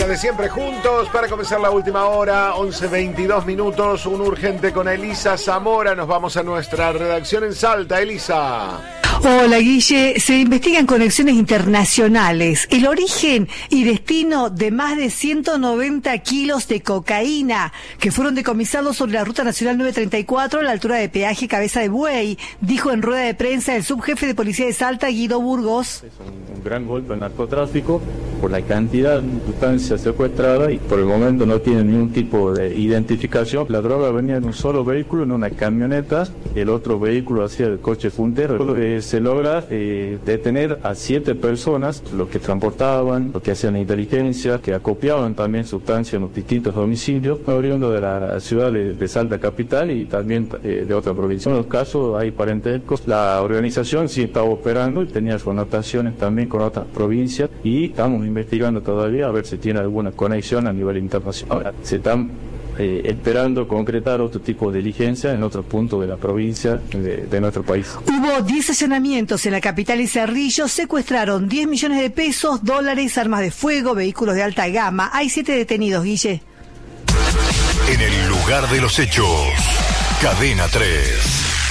de siempre juntos para comenzar la última hora, 11:22 minutos, un urgente con Elisa Zamora. Nos vamos a nuestra redacción en Salta. Elisa. Hola, Guille. Se investigan conexiones internacionales, el origen y destino de más de 190 kilos de cocaína que fueron decomisados sobre la Ruta Nacional 934 a la altura de peaje Cabeza de Buey, dijo en rueda de prensa el subjefe de policía de Salta, Guido Burgos. Es un gran golpe al narcotráfico por la cantidad de sustancias secuestradas y por el momento no tiene ningún tipo de identificación. La droga venía en un solo vehículo, en una camioneta, el otro vehículo hacía el coche puntero. Se logra detener a 7 personas, los que transportaban, los que hacían la inteligencia, que acopiaban también sustancias en los distintos domicilios, oriundo de la ciudad de Salta capital y también de otra provincia. En los casos hay parentescos. La organización sí estaba operando y tenía connotaciones también con otras provincias y estamos investigando todavía a ver si tiene alguna conexión a nivel internacional. Se están esperando concretar otro tipo de diligencia en otro punto de la provincia de nuestro país. Hubo 10 allanamientos en la capital y Cerrillo, secuestraron 10 millones de pesos, dólares, armas de fuego, vehículos de alta gama. Hay 7 detenidos, Guille. En el lugar de los hechos, Cadena 3.